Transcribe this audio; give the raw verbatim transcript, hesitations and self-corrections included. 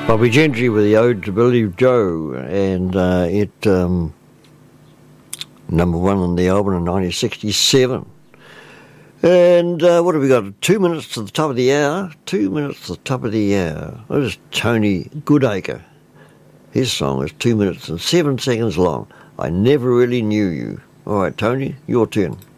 Bobby Gentry with the Ode to Billy Joe, and uh, it um, number one on the album in nineteen sixty-seven. And uh, what have we got? Two minutes to the top of the hour. Two minutes to the top of the hour. That is Tony Goodacre. His song is two minutes and seven seconds long. I Never Really Knew You. All right, Tony, your turn.